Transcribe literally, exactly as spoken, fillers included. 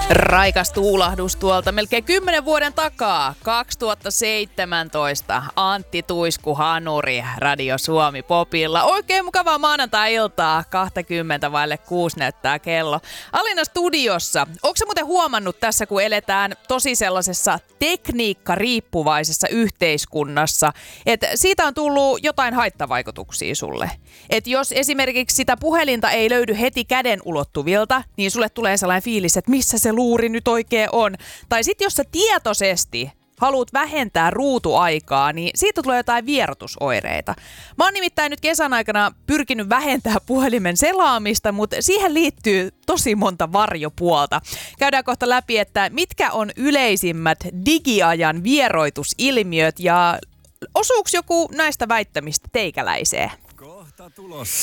Raikas tuulahdus tuolta melkein kymmenen vuoden takaa, kaksituhattaseitsemäntoista, Antti Tuisku Hanuri, Radio Suomi Popilla. Oikein mukavaa maanantai-iltaa, kaksikymmentä vaille kuusi näyttää kello. Alina studiossa. Onko sä muuten huomannut tässä, kun eletään tosi sellaisessa tekniikka-riippuvaisessa yhteiskunnassa, että siitä on tullut jotain haittavaikutuksia sulle? Että jos esimerkiksi sitä puhelinta ei löydy heti käden ulottuvilta, niin sulle tulee sellainen fiilis, että missä se luuri nyt oikein on. Tai sitten jos sä tietoisesti haluat vähentää ruutuaikaa, niin siitä tulee jotain vierotusoireita. Mä oon nimittäin nyt kesän aikana pyrkinyt vähentää puhelimen selaamista, mutta siihen liittyy tosi monta varjopuolta. Käydään kohta läpi, että mitkä on yleisimmät digiajan vieroitusilmiöt ja osuuko joku näistä väittämistä teikäläiseen? Kohta tulossa.